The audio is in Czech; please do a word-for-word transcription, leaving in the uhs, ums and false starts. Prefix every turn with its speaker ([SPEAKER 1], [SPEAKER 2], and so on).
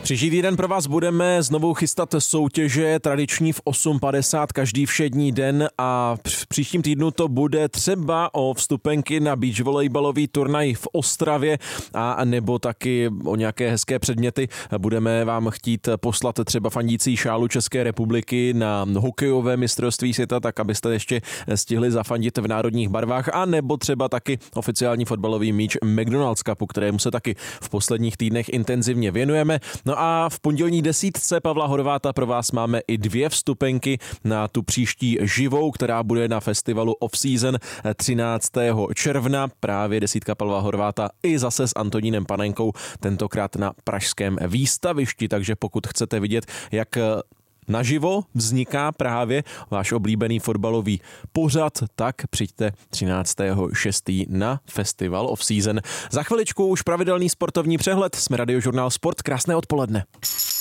[SPEAKER 1] Příští týden pro vás budeme znovu chystat soutěže tradiční v osm padesát každý všední den a v příštím týdnu to bude třeba o vstupenky na beach volejbalový turnaj v Ostravě a nebo taky o nějaké hezké předměty. Budeme vám chtít poslat třeba fandící šálu České republiky na hokejové mistrovství světa, tak abyste ještě stihli zafandit v národních barvách, a nebo třeba taky oficiální fotbalový míč McDonald's Cupu, kterému se taky v posledních týdnech intenzivně věnujeme. No a v pondělní desítce Pavla Horváta pro vás máme i dvě vstupenky na tu příští živou, která bude na festivalu Off Season třináctého června. Právě desítka Pavla Horváta i zase s Antonínem Panenkou, tentokrát na pražském výstavišti, takže pokud chcete vidět, jak naživo vzniká právě váš oblíbený fotbalový pořad, tak přijďte třináctého šestého na festival Off Season. Za chviličku už pravidelný sportovní přehled. Jsme Radiožurnál Sport. Krásné odpoledne.